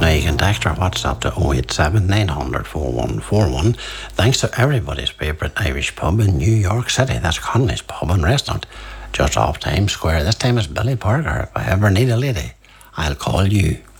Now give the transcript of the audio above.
Now you can text or WhatsApp to 087 900 4141. Thanks to everybody's favourite Irish pub in New York City. That's Connolly's Pub and Restaurant, just off Times Square. This time it's Billy Parker. If I ever need a lady, I'll call you.